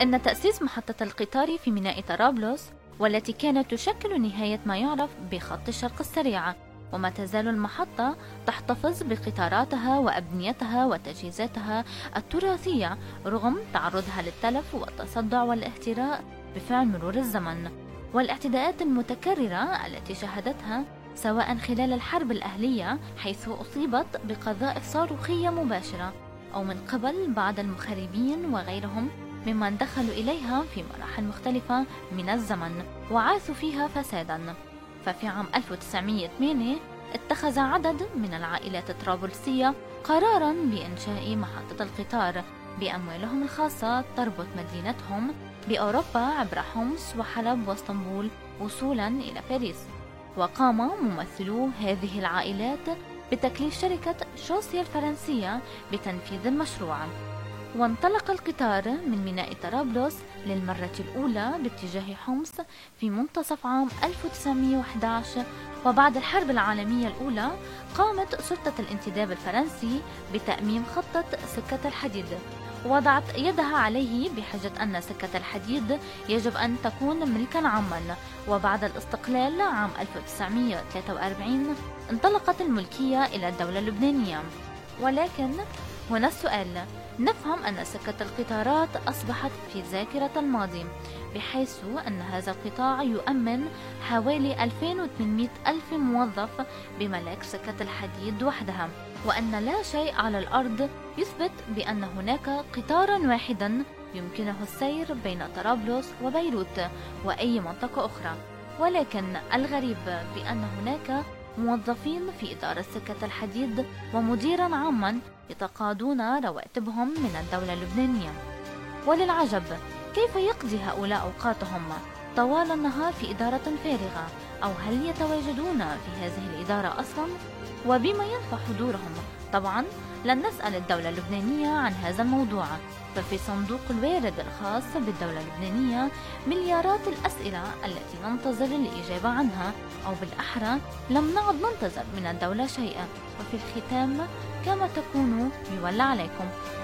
إن تأسيس محطة القطار في ميناء طرابلس، والتي كانت تشكل نهاية ما يعرف بخط الشرق السريع، وما تزال المحطة تحتفظ بقطاراتها وأبنيتها وتجهيزاتها التراثية رغم تعرضها للتلف والتصدع والاهتراء بفعل مرور الزمن والاعتداءات المتكررة التي شهدتها، سواء خلال الحرب الأهلية حيث أصيبت بقذائف صاروخية مباشرة، أو من قبل بعض المخربين وغيرهم ممن دخلوا إليها في مراحل مختلفة من الزمن وعاثوا فيها فسادا. ففي عام 1908 اتخذ عدد من العائلات الطرابلسية قرارا بإنشاء محطة القطار بأموالهم الخاصة تربط مدينتهم بأوروبا عبر حمص وحلب واسطنبول وصولا إلى باريس. وقام ممثلو هذه العائلات بتكليف شركة شوسيا الفرنسية بتنفيذ المشروع. وانطلق القطار من ميناء طرابلس للمرة الأولى باتجاه حمص في منتصف عام 1911. وبعد الحرب العالمية الأولى قامت سلطة الانتداب الفرنسي بتأميم خطة سكة الحديد، وضعت يدها عليه بحجة أن سكة الحديد يجب أن تكون ملكا عاما. وبعد الاستقلال عام 1943 انطلقت الملكية إلى الدولة اللبنانية. ولكن هنا السؤال: نفهم أن سكة القطارات أصبحت في ذاكرة الماضي، بحيث أن هذا القطاع يؤمن حوالي 2800 ألف موظف بملاك سكة الحديد وحدها، وأن لا شيء على الأرض يثبت بأن هناك قطارا واحدا يمكنه السير بين طرابلس وبيروت وأي منطقة أخرى. ولكن الغريب بأن هناك موظفين في إدارة سكة الحديد ومديرا عاما يتقاضون رواتبهم من الدولة اللبنانية. وللعجب، كيف يقضي هؤلاء أوقاتهم طوال النهار في إدارة فارغة؟ أو هل يتواجدون في هذه الإدارة أصلا؟ وبما ينفع حضورهم؟ طبعا لن نسأل الدولة اللبنانية عن هذا الموضوع، ففي صندوق الوارد الخاص بالدولة اللبنانية مليارات الأسئلة التي ننتظر الإجابة عنها، أو بالأحرى لم نعد ننتظر من الدولة شيئا. وفي الختام، كما تكونوا يولى عليكم.